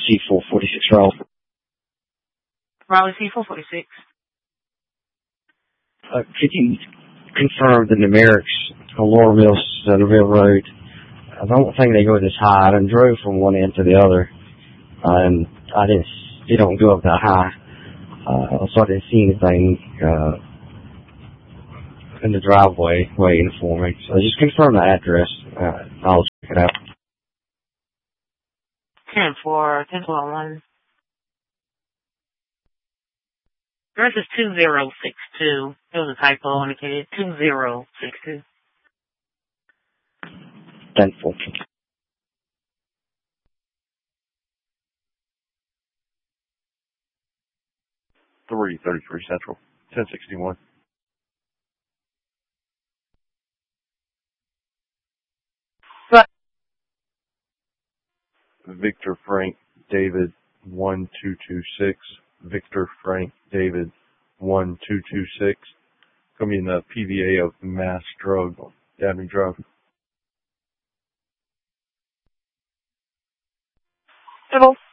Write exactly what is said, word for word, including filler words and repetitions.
C four forty-six Raleigh. Raleigh C four forty-six. Uh, could you confirm the numerics on Laurel Mills, Centerville Road? I don't think they go this high. I done drove from one end to the other, uh, and I didn't, they don't go up that high. Uh, so I didn't see anything, uh, in the driveway waiting for me. So just confirm the address. Uh, I'll check it out. ten four, ten four one. Address is two zero six two. It was a typo indicated. two zero six two. ten four. three thirty-three Central, ten sixty-one. What? Victor Frank David one two two six. Victor Frank David one two two six. Coming in the P V A of Mass Drug, Dabney Drug. Hello.